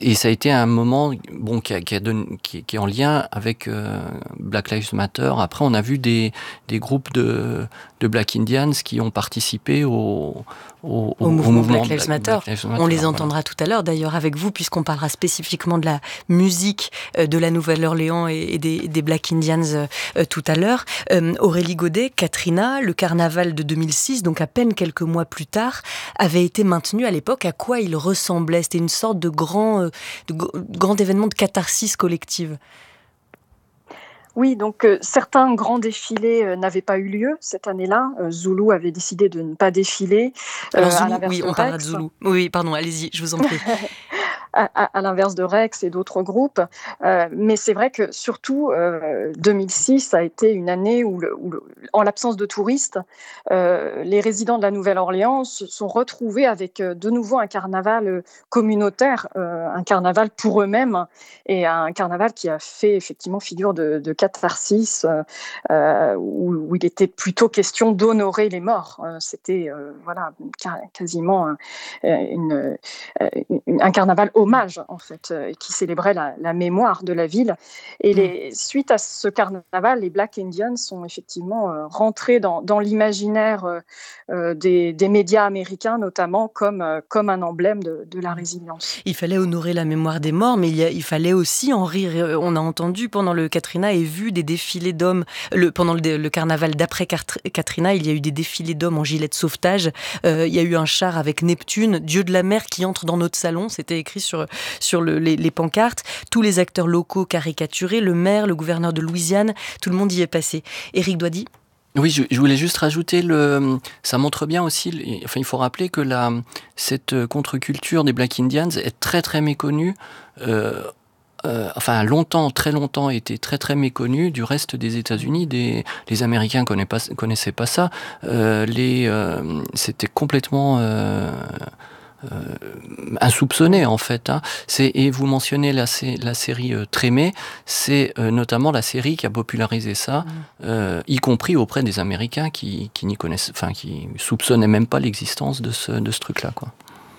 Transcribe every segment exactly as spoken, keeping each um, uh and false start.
Et ça a été un moment bon, qui, a, qui, a donné, qui, qui est en lien avec euh, Black Lives Matter. Après, on a vu des, des groupes de, de Black Indians qui ont participé au, au, au, au mouvement, mouvement Black, Black, Lives Matter. Black Lives Matter. On les entendra voilà. tout à l'heure, d'ailleurs, avec vous, puisqu'on parlera spécifiquement de la musique de la Nouvelle-Orléans et, et des, des Black Indians euh, tout à l'heure. Euh, Aurélie Godet, Katrina, le carnaval de deux mille six, donc à peine quelques mois plus tard, avait été maintenu à l'époque. À quoi il ressemblait? C'était une sorte de grand... Euh, de grand événement de catharsis collective. Oui, donc euh, certains grands défilés euh, n'avaient pas eu lieu cette année-là. Euh, Zulu avait décidé de ne pas défiler. Alors euh, Zulu, à oui, on parlera de Zulu. Oui, pardon, allez-y, je vous en prie. à, à, à l'inverse de Rex et d'autres groupes. Euh, mais c'est vrai que surtout, euh, deux mille six a été une année où, le, où le, en l'absence de touristes, euh, les résidents de la Nouvelle-Orléans se sont retrouvés avec euh, de nouveau un carnaval communautaire, euh, un carnaval pour eux-mêmes, et un carnaval qui a fait effectivement figure de, de catharsis, euh, où, où il était plutôt question d'honorer les morts. Euh, c'était euh, voilà, quasiment un, une, une, un carnaval hommage, en fait, euh, qui célébrait la, la mémoire de la ville. Et les, mmh. suite à ce carnaval, les Black Indians sont effectivement euh, rentrés dans, dans l'imaginaire euh, des, des médias américains, notamment comme, euh, comme un emblème de, de la résilience. Il fallait honorer la mémoire des morts, mais il, y a, il fallait aussi en rire. On a entendu pendant le Katrina et vu des défilés d'hommes. Le, pendant le, le carnaval d'après Katrina, il y a eu des défilés d'hommes en gilet de sauvetage. Euh, il y a eu un char avec Neptune, dieu de la mer, qui entre dans notre salon. C'était écrit sur, sur le, les, les pancartes. Tous les acteurs locaux caricaturés, le maire, le gouverneur de Louisiane, tout le monde y est passé. Éric Doidy ? Oui, je, je voulais juste rajouter, le, ça montre bien aussi, enfin il faut rappeler que la, cette contre-culture des Black Indians est très très méconnue, euh, euh, enfin longtemps, très longtemps été très très méconnue du reste des États-Unis. Des, les Américains connaissaient pas, connaissaient pas ça, euh, les, euh, c'était complètement... Euh, Euh, insoupçonné en fait. Hein. C'est, et vous mentionnez la, la série euh, Trémé, c'est euh, notamment la série qui a popularisé ça, mmh. euh, y compris auprès des Américains qui, qui n'y connaissent, enfin qui soupçonnaient même pas l'existence de ce, de ce truc-là, quoi.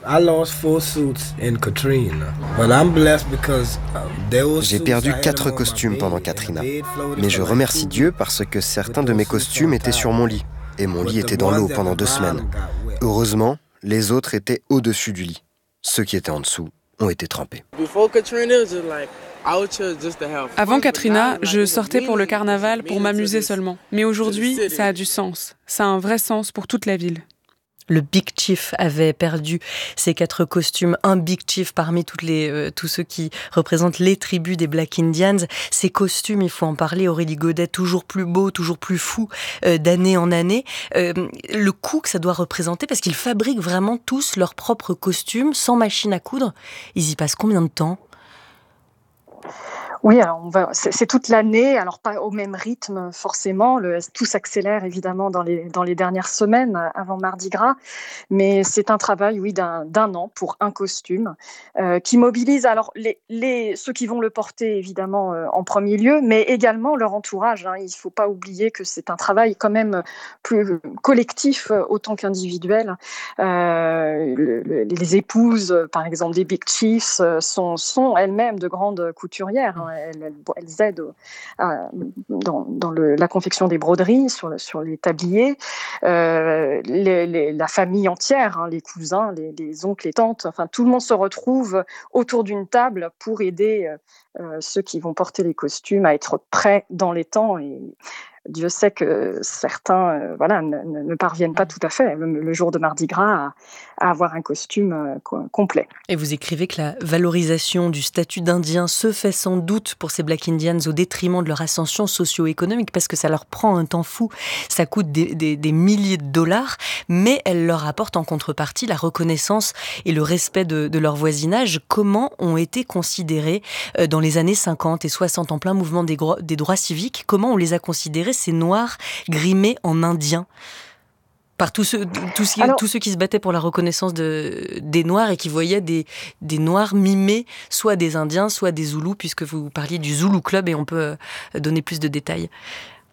J'ai perdu quatre costumes pendant Katrina, mais je remercie Dieu parce que certains de mes costumes étaient sur mon lit, et mon lit était dans l'eau pendant deux semaines. Heureusement, les autres étaient au-dessus du lit. Ceux qui étaient en dessous ont été trempés. Avant Katrina, je sortais pour le carnaval pour m'amuser seulement. Mais aujourd'hui, ça a du sens. Ça a un vrai sens pour toute la ville. Le Big Chief avait perdu ses quatre costumes, un Big Chief parmi toutes les, euh, tous ceux qui représentent les tribus des Black Indians. Ces costumes, il faut en parler, Aurélie Godet, toujours plus beaux, toujours plus fous euh, d'année en année. Euh, le coût que ça doit représenter, parce qu'ils fabriquent vraiment tous leurs propres costumes, sans machine à coudre. Ils y passent combien de temps ? Oui, alors on va, c'est, c'est toute l'année, alors pas au même rythme forcément, le, tout s'accélère évidemment dans les, dans les dernières semaines avant Mardi Gras, mais c'est un travail, oui, d'un, d'un an pour un costume euh, qui mobilise alors les, les, ceux qui vont le porter évidemment euh, en premier lieu, mais également leur entourage. Hein. Il ne faut pas oublier que c'est un travail quand même plus collectif autant qu'individuel. Euh, le, le, les épouses, par exemple, des Big Chiefs sont, sont elles-mêmes de grandes couturières. Hein. Elles, elles, elles aident à, dans, dans le, la confection des broderies, sur, sur les tabliers. Euh, les, les, la famille entière, hein, les cousins, les, les oncles, les tantes, enfin tout le monde se retrouve autour d'une table pour aider euh, ceux qui vont porter les costumes à être prêts dans les temps. Et Dieu sait que certains euh, voilà, ne, ne parviennent pas tout à fait, le, le jour de Mardi Gras, à, à avoir un costume euh, co- complet. Et vous écrivez que la valorisation du statut d'Indien se fait sans doute pour ces Black Indians au détriment de leur ascension socio-économique, parce que ça leur prend un temps fou, ça coûte des, des, des milliers de dollars, mais elle leur apporte en contrepartie la reconnaissance et le respect de, de leur voisinage. Comment ont été considérés euh, dans les années cinquante et soixante, en plein mouvement des, gro- des droits civiques, comment on les a considérés, ces Noirs grimés en Indiens, par tous ceux, tous, ceux, Alors, tous ceux qui se battaient pour la reconnaissance de, des Noirs et qui voyaient des, des Noirs mimer soit des Indiens, soit des Zoulous, puisque vous parliez du Zulu Club et on peut donner plus de détails.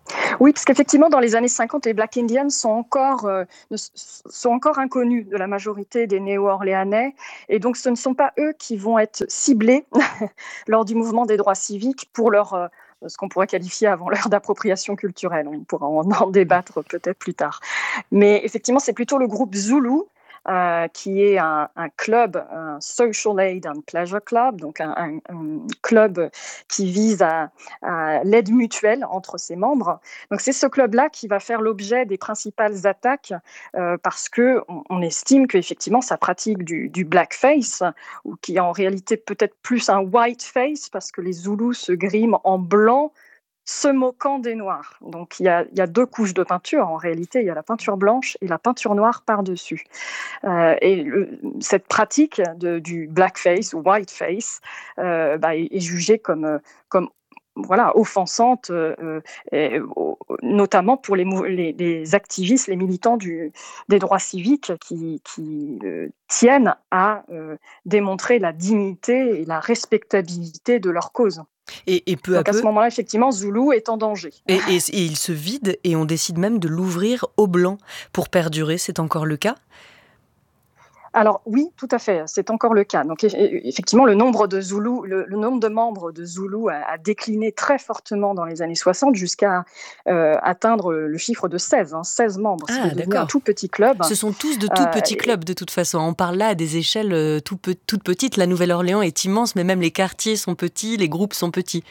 Oui, parce qu'effectivement, dans les années cinquante, les Black Indians sont encore, euh, sont encore inconnus de la majorité des Néo-Orléanais. Et donc, ce ne sont pas eux qui vont être ciblés lors du mouvement des droits civiques pour leur, euh, ce qu'on pourrait qualifier avant l'heure d'appropriation culturelle. On pourra en, en débattre peut-être plus tard. Mais effectivement, c'est plutôt le groupe Zulu, Euh, qui est un, un club, un social aid and pleasure club, donc un, un, un club qui vise à, à l'aide mutuelle entre ses membres. Donc c'est ce club-là qui va faire l'objet des principales attaques euh, parce que on, on estime qu'effectivement ça pratique du, du blackface, ou qui est en réalité peut-être plus un whiteface parce que les Zoulous se griment en blanc, se moquant des Noirs. Donc il y, a, il y a deux couches de peinture en réalité, il y a la peinture blanche et la peinture noire par-dessus. Euh, et le, cette pratique de, du blackface ou whiteface euh, bah, est, est jugée comme, comme voilà, offensante, euh, et, notamment pour les, les, les activistes, les militants du, des droits civiques qui, qui euh, tiennent à euh, démontrer la dignité et la respectabilité de leur cause. Et, et peu Donc à, à peu, ce moment-là, effectivement, Zulu est en danger. Et, et, et il se vide et on décide même de l'ouvrir aux Blancs pour perdurer. C'est encore le cas ? Alors oui, tout à fait, c'est encore le cas. Donc effectivement, le nombre de Zoulous, le, le nombre de membres de Zoulous a, a décliné très fortement dans les années soixante jusqu'à euh, atteindre le chiffre de seize, hein, seize membres. Ah, c'est devenu un tout petit club. Ce sont tous de tout euh, petits clubs de toute façon. On parle là à des échelles tout pe- toutes petites. La Nouvelle-Orléans est immense, mais même les quartiers sont petits, les groupes sont petits.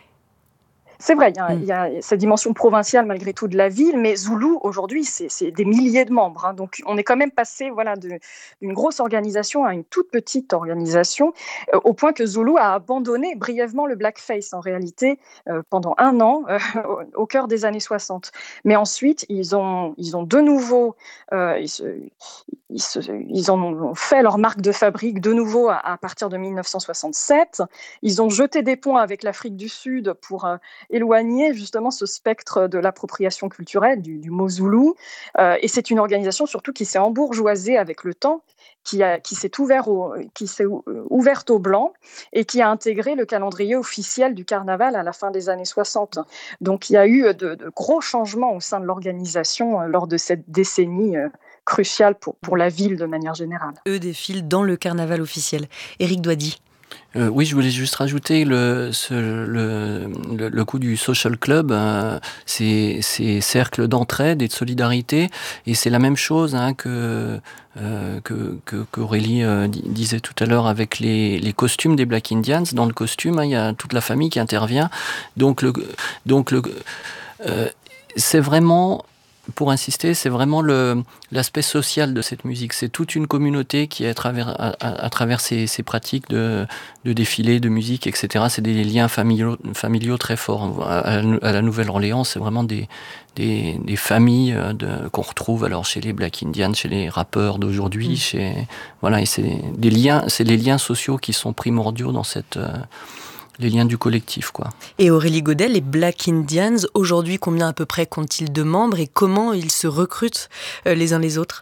C'est vrai, il y, a, mmh. il y a cette dimension provinciale malgré tout de la ville, mais Zoulou, aujourd'hui, c'est, c'est des milliers de membres. Hein, donc, on est quand même passé voilà, de, d'une grosse organisation à une toute petite organisation, euh, au point que Zoulou a abandonné brièvement le blackface, en réalité, euh, pendant un an, euh, au, au cœur des années soixante. Mais ensuite, ils ont, ils ont de nouveau... Euh, ils se, Ils, se, ils en ont fait leur marque de fabrique de nouveau à, à partir de dix-neuf cent soixante-sept. Ils ont jeté des ponts avec l'Afrique du Sud pour euh, éloigner justement ce spectre de l'appropriation culturelle du, du mot zoulou. Euh, et c'est une organisation surtout qui s'est embourgeoisée avec le temps, qui, a, qui, s'est, ouvert au, qui s'est ouverte aux Blancs et qui a intégré le calendrier officiel du carnaval à la fin des années soixante. Donc il y a eu de, de gros changements au sein de l'organisation euh, lors de cette décennie euh, crucial pour, pour la ville de manière générale. Eux défilent dans le carnaval officiel. Éric Doidy. Euh, oui, je voulais juste rajouter le, ce, le, le, le coup du social club, euh, ces, ces cercles d'entraide et de solidarité, et c'est la même chose hein, que, euh, que, que qu'Aurélie euh, disait tout à l'heure avec les, les costumes des Black Indians. Dans le costume, hein, il y a toute la famille qui intervient, donc le, donc le, euh, c'est vraiment... Pour insister, c'est vraiment le, l'aspect social de cette musique. C'est toute une communauté qui est à travers, à, à, à travers ces, ces pratiques de, de défilé, de musique, et cetera. C'est des liens familiaux, familiaux très forts. À, à la Nouvelle-Orléans, c'est vraiment des, des, des familles de, qu'on retrouve alors chez les Black Indians, chez les rappeurs d'aujourd'hui. Mmh. Chez, voilà, et c'est, des liens, c'est les liens sociaux qui sont primordiaux dans cette... Euh, les liens du collectif, quoi. Et Aurélie Godet, les Black Indians, aujourd'hui, combien à peu près comptent-ils de membres et comment ils se recrutent euh, les uns les autres ?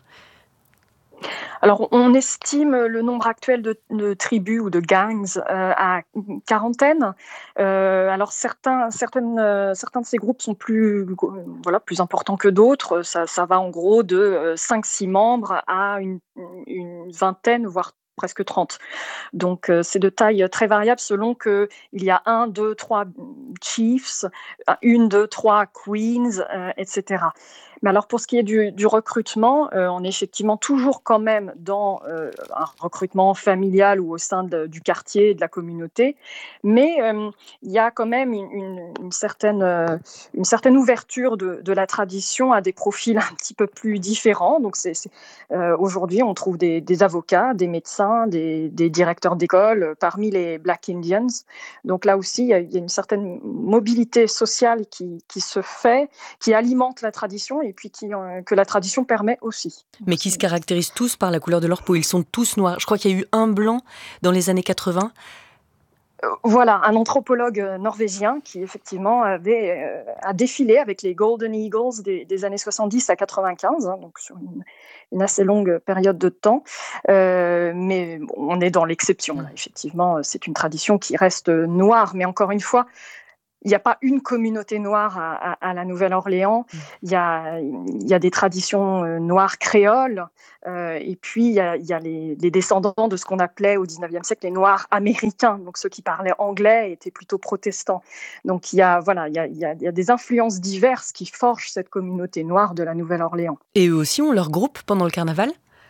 Alors, on estime le nombre actuel de, de tribus ou de gangs euh, à une quarantaine. Euh, alors, certains, certaines, euh, certains de ces groupes sont plus, euh, voilà, plus importants que d'autres. Ça, ça va en gros de euh, cinq six membres à une, une vingtaine, voire presque trente. Donc, euh, c'est de taille très variable selon qu'il y a un, deux, trois chiefs, une, deux, trois queens, euh, et cetera. Mais alors, pour ce qui est du, du recrutement, euh, on est effectivement toujours quand même dans euh, un recrutement familial ou au sein de, du quartier, de la communauté. Mais euh, il y a quand même une, une, une, certaine, euh, une certaine ouverture de, de la tradition à des profils un petit peu plus différents. Donc, c'est, c'est, euh, aujourd'hui, on trouve des, des avocats, des médecins, des, des directeurs d'école parmi les Black Indians. Donc là aussi, il y a, il y a une certaine mobilité sociale qui, qui se fait, qui alimente la tradition et puis qui, euh, que la tradition permet aussi. Mais qui se caractérisent tous par la couleur de leur peau. Ils sont tous noirs. Je crois qu'il y a eu un blanc dans les années quatre-vingts. Euh, voilà, un anthropologue norvégien qui effectivement avait, euh, a défilé avec les Golden Eagles des, des années soixante-dix à quatre-vingt-quinze, hein, donc sur une, une assez longue période de temps. Euh, mais bon, on est dans l'exception. Là. Effectivement, c'est une tradition qui reste noire, mais encore une fois, il n'y a pas une communauté noire à, à, à la Nouvelle-Orléans. Il y a, il y a des traditions euh, noires créoles. Euh, et puis, il y a, il y a les, les descendants de ce qu'on appelait au dix-neuvième siècle les Noirs américains. Donc, ceux qui parlaient anglais étaient plutôt protestants. Donc, il y a, voilà, il y a, il y a, il y a des influences diverses qui forgent cette communauté noire de la Nouvelle-Orléans. Et eux aussi ont leur groupe pendant le carnaval ?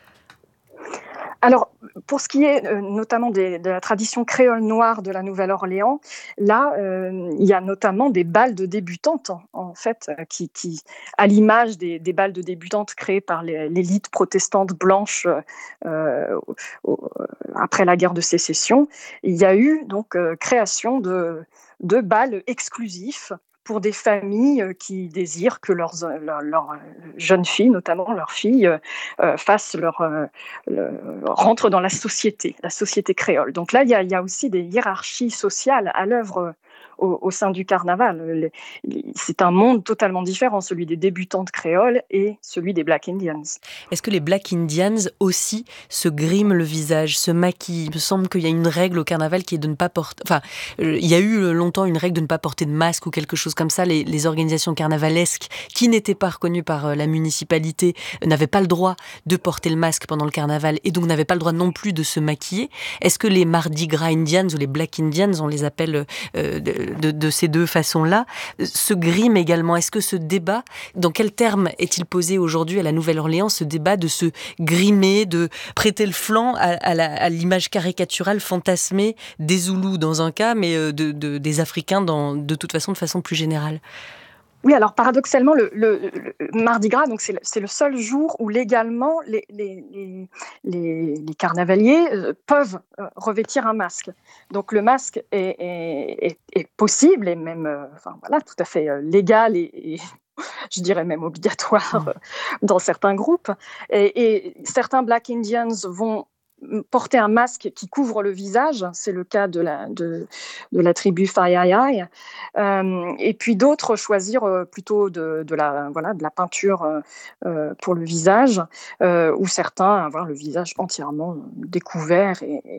Alors, pour ce qui est euh, notamment des, de la tradition créole noire de la Nouvelle-Orléans, là, euh, il y a notamment des balles de débutantes, en fait, euh, qui, qui, à l'image des, des balles de débutantes créées par les, l'élite protestante blanche euh, au, après la guerre de sécession, il y a eu donc euh, création de, de balles exclusifs pour des familles qui désirent que leurs, leurs, leurs jeunes filles, notamment leurs filles, euh, fassent leur, euh, le, rentrent dans la société, la société créole. Donc là, il y a, il y a aussi des hiérarchies sociales à l'œuvre au, au sein du carnaval. C'est un monde totalement différent, celui des débutantes créoles et celui des Black Indians. Est-ce que les Black Indians aussi se griment le visage, se maquillent ? Il me semble qu'il y a une règle au carnaval qui est de ne pas porter... Enfin, il y a eu longtemps une règle de ne pas porter de masque ou quelque chose comme ça. Les, les organisations carnavalesques qui n'étaient pas reconnues par la municipalité n'avaient pas le droit de porter le masque pendant le carnaval et donc n'avaient pas le droit non plus de se maquiller. Est-ce que les Mardi Gras Indians ou les Black Indians, on les appelle euh, de, de, de ces deux façons-là, se griment également ? Est-ce que ce débat, dans quel terme est-il posé aujourd'hui à la Nouvelle-Orléans, ce débat de se grimer, de prêter le flanc à, à, la, à l'image caricaturale fantasmée des Zoulous dans un cas, mais de, de, des Africains dans, de toute façon, de façon plus générale ? Oui, alors paradoxalement, le, le, le Mardi Gras, donc c'est, le, c'est le seul jour où légalement les, les, les, les, les carnavaliers euh, peuvent euh, revêtir un masque. Donc le masque est, est, est, est possible et même, euh, enfin voilà, tout à fait euh, légal et, et je dirais même obligatoire euh, dans certains groupes. Et, et certains Black Indians vont porter un masque qui couvre le visage, c'est le cas de la, de, de la tribu Fayayay, euh, et puis d'autres choisir euh, plutôt de, de, la, voilà, de la peinture euh, pour le visage, euh, ou certains avoir le visage entièrement découvert et, et,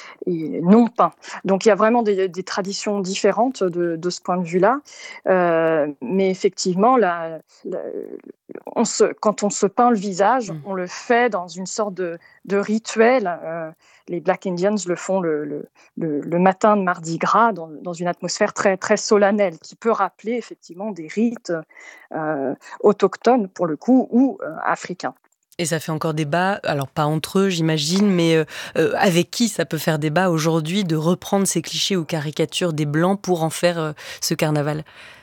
et non peint. Donc il y a vraiment des, des traditions différentes de, de ce point de vue-là, euh, mais effectivement, la, la, on se, quand on se peint le visage, on le fait dans une sorte de, de rituel. Euh, les Black Indians le font le, le, le, le matin de Mardi Gras dans, dans une atmosphère très, très solennelle qui peut rappeler effectivement des rites euh, autochtones pour le coup ou euh, africains. Et ça fait encore débat, alors pas entre eux j'imagine, mais euh, avec qui ça peut faire débat aujourd'hui de reprendre ces clichés ou caricatures des Blancs pour en faire euh, ce carnaval ?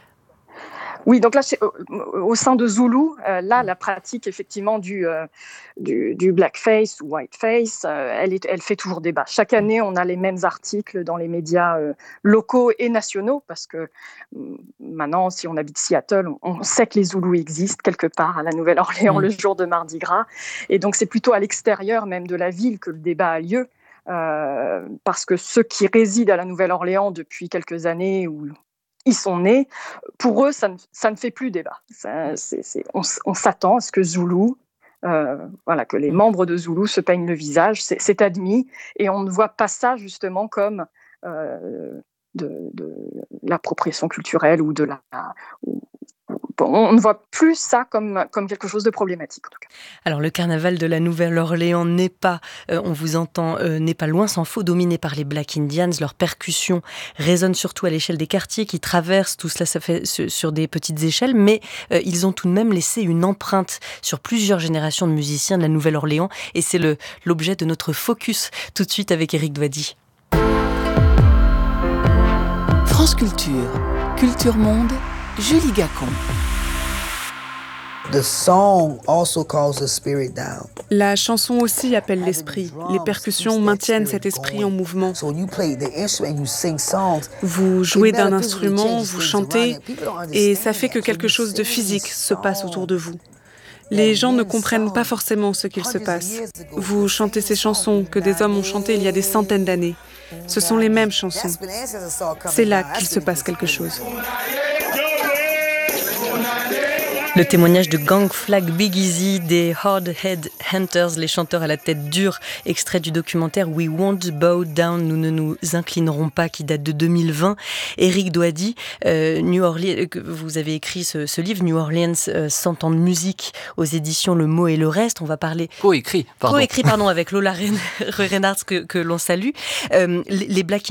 Oui, donc là, c'est, au, au sein de Zoulou, euh, là, la pratique effectivement du, euh, du, du blackface ou whiteface, euh, elle, est, elle fait toujours débat. Chaque année, on a les mêmes articles dans les médias euh, locaux et nationaux, parce que euh, maintenant, si on habite Seattle, on, on sait que les Zoulous existent quelque part à la Nouvelle-Orléans mmh. le jour de Mardi Gras. Et donc, c'est plutôt à l'extérieur même de la ville que le débat a lieu, euh, parce que ceux qui résident à la Nouvelle-Orléans depuis quelques années ou ils sont nés, pour eux, ça ne, ça ne fait plus débat. Ça, c'est, c'est, on, on s'attend à ce que Zoulou, euh, voilà, que les membres de Zoulou se peignent le visage, c'est, c'est admis, et on ne voit pas ça justement comme euh, de, de l'appropriation culturelle ou de la... Ou, on ne voit plus ça comme, comme quelque chose de problématique, en tout cas. Alors, le carnaval de la Nouvelle-Orléans n'est pas, euh, on vous entend, euh, n'est pas loin s'en faut, dominé par les Black Indians. Leurs percussions résonnent surtout à l'échelle des quartiers qui traversent. Tout cela, ça fait sur des petites échelles, mais euh, ils ont tout de même laissé une empreinte sur plusieurs générations de musiciens de la Nouvelle-Orléans. Et c'est le, l'objet de notre focus, tout de suite avec Éric Doidy. France Culture, Culture Monde, Julie Gacon. La chanson aussi appelle l'esprit. Les percussions maintiennent cet esprit en mouvement. Vous jouez d'un instrument, vous chantez, et ça fait que quelque chose de physique se passe autour de vous. Les gens ne comprennent pas forcément ce qu'il se passe. Vous chantez ces chansons que des hommes ont chantées il y a des centaines d'années. Ce sont les mêmes chansons. C'est là qu'il se passe quelque chose. Le témoignage de Gang Flag Big Easy des Hard Head Hunters, les chanteurs à la tête dure, extrait du documentaire We Won't Bow Down, nous ne nous inclinerons pas, qui date de deux mille vingt. Éric Doady, euh, New Orleans, vous avez écrit ce, ce livre, New Orleans, euh, cent ans de musique, aux éditions Le Mot et le Reste. On va parler... Co-écrit, pardon. Co-écrit, pardon, avec Lola Reinhardt, que, que l'on salue. Euh, les Black